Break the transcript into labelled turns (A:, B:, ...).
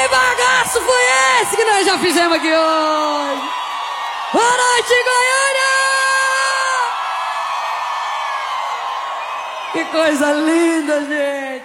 A: Que bagaço foi esse que nós já fizemos aqui hoje? Boa noite, Goiânia! Que coisa linda, gente!